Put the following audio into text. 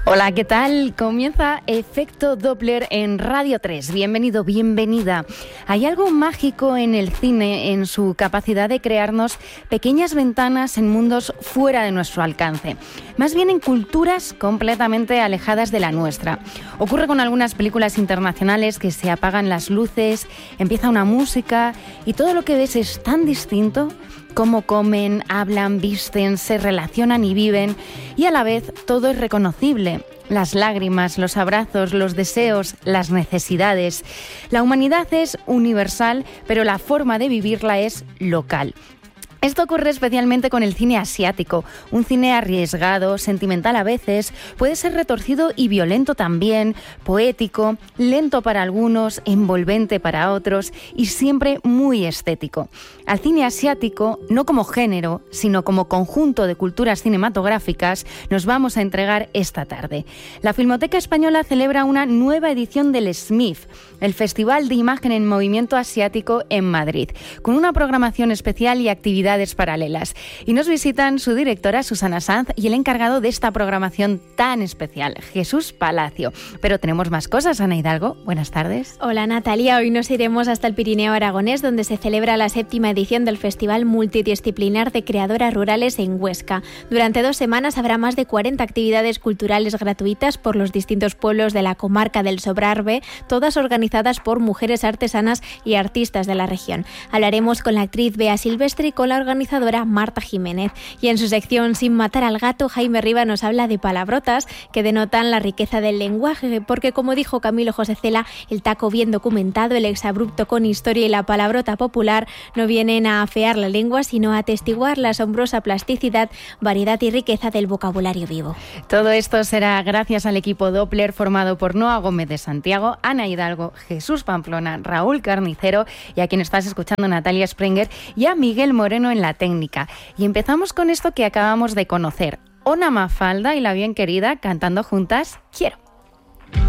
Hola, ¿qué tal? Comienza Efecto Doppler en Radio 3. Bienvenido, bienvenida. Hay algo mágico en el cine, en su capacidad de crearnos pequeñas ventanas en mundos fuera de nuestro alcance. Más bien en culturas completamente alejadas de la nuestra. Ocurre con algunas películas internacionales que se apagan las luces, empieza una música y todo lo que ves es tan distinto. Cómo comen, hablan, visten, se relacionan y viven, y a la vez todo es reconocible. Las lágrimas, los abrazos, los deseos, las necesidades. La humanidad es universal, pero la forma de vivirla es local. Esto ocurre especialmente con el cine asiático, un cine arriesgado, sentimental a veces, puede ser retorcido y violento también, poético, lento para algunos, envolvente para otros y siempre muy estético. Al cine asiático, no como género, sino como conjunto de culturas cinematográficas, nos vamos a entregar esta tarde. La Filmoteca Española celebra una nueva edición del SMIF, el Festival de Imagen en Movimiento Asiático en Madrid, con una programación especial y actividades paralelas. Y nos visitan su directora, Susana Sanz, y el encargado de esta programación tan especial, Jesús Palacio. Pero tenemos más cosas, Ana Hidalgo. Buenas tardes. Hola, Natalia. Hoy nos iremos hasta el Pirineo aragonés, donde se celebra la 7ª edición del Festival Multidisciplinar de Creadoras Rurales en Huesca. Durante 2 semanas habrá más de 40 actividades culturales gratuitas por los distintos pueblos de la comarca del Sobrarbe, todas organizadas por mujeres artesanas y artistas de la región. Hablaremos con la actriz Bea Silvestre y con la organizadora Marta Jiménez. Y en su sección Sin matar al gato, Jaime Riva nos habla de palabrotas que denotan la riqueza del lenguaje, porque como dijo Camilo José Cela, el taco bien documentado, el exabrupto con historia y la palabrota popular no vienen a afear la lengua, sino a atestiguar la asombrosa plasticidad, variedad y riqueza del vocabulario vivo. Todo esto será gracias al equipo Doppler formado por Noa Gómez de Santiago, Ana Hidalgo, Jesús Pamplona, Raúl Carnicero y a quien estás escuchando, Natalia Sprenger, y a Miguel Moreno en la técnica. Y empezamos con esto que acabamos de conocer. Ona Mafalda y la bien querida cantando juntas Quiero.